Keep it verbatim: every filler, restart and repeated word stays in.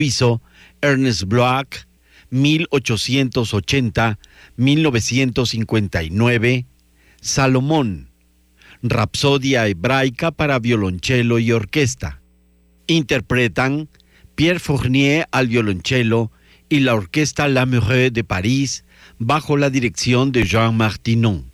suizo Ernest Bloch, mil ochocientos ochenta a mil novecientos cincuenta y nueve, Salomón, Rapsodia hebraica para violonchelo y orquesta. Interpretan Pierre Fournier al violonchelo y la orquesta Lamoureux de París bajo la dirección de Jean Martinon.